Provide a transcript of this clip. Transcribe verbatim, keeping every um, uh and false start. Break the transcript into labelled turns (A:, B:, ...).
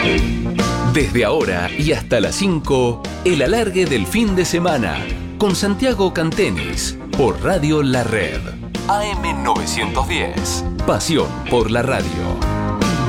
A: Desde ahora y hasta las cinco, el alargue del fin de semana, con Santiago Cantenis, por Radio La Red. A M novecientos diez. Pasión por la radio.